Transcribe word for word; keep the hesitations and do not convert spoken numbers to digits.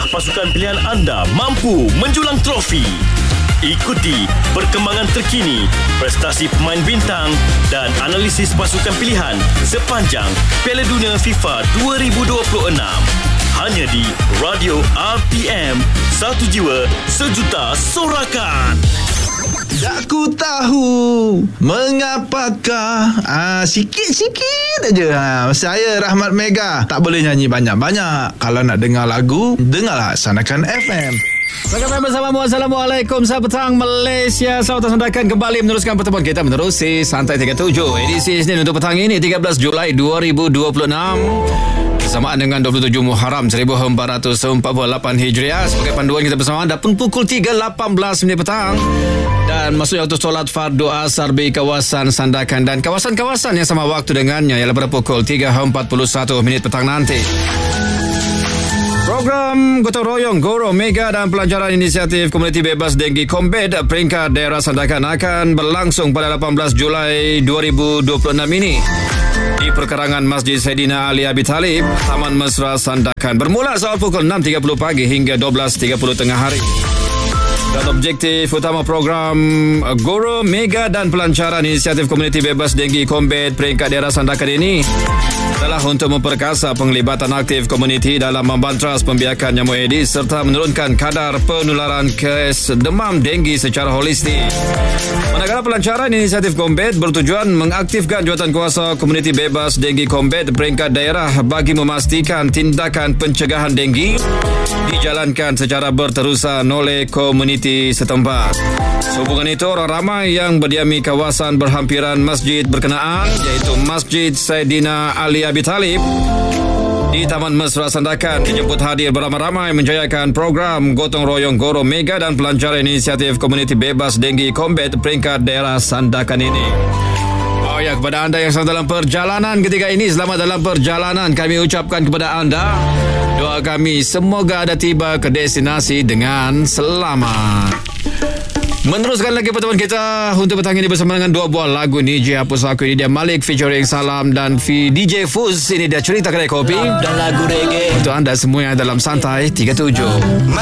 pasukan pilihan anda mampu menjulang trofi? Ikuti perkembangan terkini, prestasi pemain bintang dan analisis pasukan pilihan sepanjang Piala Dunia FIFA dua ribu dua puluh enam. Hanya di Radio R T M, satu jiwa, sejuta sorakan. Tak ku tahu mengapakah ah, sikit-sikit aja ah, saya Rahmat Mega tak boleh nyanyi banyak-banyak. Kalau nak dengar lagu, dengarlah Sanakan F M. Bagaimana bersamamu? Assalamualaikum. Selamat petang Malaysia. Selamat sandakan kembali meneruskan pertemuan kita menerusi Santai tiga puluh tujuh edisi Isnin untuk petang ini tiga belas Julai dua ribu dua puluh enam. Bersamaan dengan dua puluh tujuh Muharram seribu empat ratus empat puluh lapan Hijriah. Sebagai panduan kita bersama anda pun pukul tiga lapan belas minit petang. Dan masuknya waktu solat fardu asar di kawasan Sandakan dan kawasan-kawasan yang sama waktu dengannya ialah pada pukul tiga empat puluh satu minit petang nanti. Program Gotong Royong Goro Mega dan Pelancaran Inisiatif Komuniti Bebas Denggi Kombed peringkat daerah Sandakan akan berlangsung pada lapan belas Julai dua ribu dua puluh enam ini di perkarangan Masjid Saidina Ali Abi Talib, Taman Mesra Sandakan, bermula saat pukul enam tiga puluh pagi hingga dua belas tiga puluh tengah hari. Dan objektif utama program Goro Mega dan Pelancaran Inisiatif Komuniti Bebas Denggi Kombed peringkat daerah Sandakan ini adalah untuk memperkasa penglibatan aktif komuniti dalam membantras pembiakan nyamuk Aedes serta menurunkan kadar penularan kes demam denggi secara holistik. Manakala pelancaran inisiatif Kombed bertujuan mengaktifkan jawatankuasa komuniti bebas denggi Kombed peringkat daerah bagi memastikan tindakan pencegahan denggi dijalankan secara berterusan oleh komuniti setempat. Sehubungan itu, orang ramai yang berdiami kawasan berhampiran masjid berkenaan iaitu Masjid Saidina Ali Abi Talib di Taman Mesra Sandakan dijemput hadir beramai-ramai menjayakan program Gotong Royong Goro Mega dan Pelancaran Inisiatif Komuniti Bebas Denggi Kombed peringkat daerah Sandakan ini. Oh ya, kepada anda yang sedang dalam perjalanan ketika ini, selamat dalam perjalanan kami ucapkan kepada anda. Doa kami semoga anda tiba ke destinasi dengan selamat. Meneruskan lagi pertemuan kita untuk petang ini bersama dengan dua buah lagu ni. J Hapus Aku, ini dia Malik featuring Salam, dan D J Fuz, ini dia Cerita Kedai Kopi dan lagu reggae untuk anda semua yang dalam Santai tiga puluh tujuh.